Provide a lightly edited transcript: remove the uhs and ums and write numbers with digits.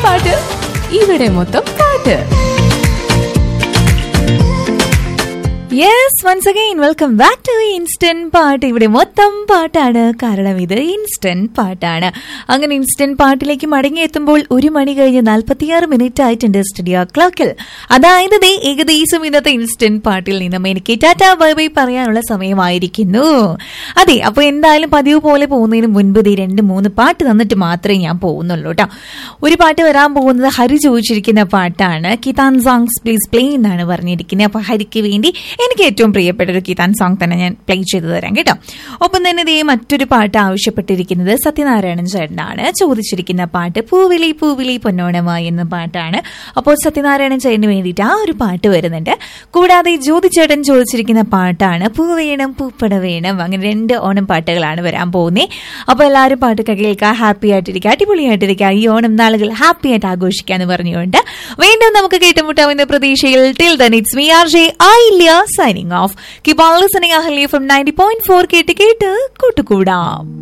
പാട്ട് ഇവിടെ മൊത്തം പാട്ട്. Yes, once again welcome back to instant പാട്ട്. ഇവിടെ മൊത്തം പാട്ടാണ്, കാരണം ഇത് ഇൻസ്റ്റന്റ് പാട്ടാണ്. അങ്ങനെ ഇൻസ്റ്റന്റ് പാട്ടിലേക്ക് മടങ്ങിയെത്തുമ്പോൾ 1 മണി കഴിഞ്ഞ് 46 മിനിറ്റ് ആയിട്ടുണ്ട് സ്റ്റുഡിയോ ക്ലോക്കിൽ. അതായത് ഏകദേശം ഇന്നത്തെ ഇൻസ്റ്റന്റ് പാട്ടിൽ നിന്നും എനിക്ക് ടാറ്റ ബൈ ബൈ പറയാനുള്ള സമയമായിരിക്കുന്നു. അതെ, അപ്പൊ എന്തായാലും പതിവ് പോലെ പോകുന്നതിന് മുൻപ് 2-3 പാട്ട് തന്നിട്ട് മാത്രമേ ഞാൻ പോകുന്നുള്ളൂ കേട്ടോ. ഒരു പാട്ട് വരാൻ പോകുന്നത് ഹരി ചോദിച്ചിരിക്കുന്ന പാട്ടാണ്. കിതാൻ സോങ്സ് പ്ലീസ് പ്ലേ എന്നാണ് പറഞ്ഞിരിക്കുന്നത്. അപ്പൊ ഹരിക്ക് വേണ്ടി എനിക്ക് ഏറ്റവും പ്രിയപ്പെട്ട ഒരു കിതാൻ സോങ് തന്നെ ഞാൻ പ്ലേ ചെയ്തു തരാം കേട്ടോ. ഒപ്പം തന്നെ മറ്റൊരു പാട്ട് ആവശ്യപ്പെട്ടിരിക്കുന്നത് സത്യനാരായണൻ ചേട്ടനാണ്. ചോദിച്ചിരിക്കുന്ന പാട്ട് പൂവിളി പൂവിളി പൊന്നോണമായി എന്ന പാട്ടാണ്. അപ്പോൾ സത്യനാരായണൻ ചേട്ടന് വേണ്ടിയിട്ട് ആ ഒരു പാട്ട് വരുന്നുണ്ട്. കൂടാതെ ജ്യോതി ചേട്ടൻ ചോദിച്ചിരിക്കുന്ന പാട്ടാണ് പൂ വേണം പൂപ്പട വേണം. അങ്ങനെ 2 ഓണം പാട്ടുകളാണ് വരാൻ പോകുന്നത്. അപ്പോൾ എല്ലാവരും പാട്ടൊക്കെ കേൾക്കുക, ഹാപ്പി ആയിട്ടിരിക്കുക, അടിപൊളിയായിട്ടിരിക്കുക, ഈ ഓണം നാളുകൾ ഹാപ്പി ആയിട്ട് ആഘോഷിക്കാന്ന് പറഞ്ഞുകൊണ്ട് വീണ്ടും നമുക്ക് കേട്ടുമുട്ടാവുന്ന പ്രതീക്ഷയിൽ till then it's me RJ Ayilya signing off. Keep on listening Ahali from 90.4 കേട്ട് കൂട്ടുകൂടാം.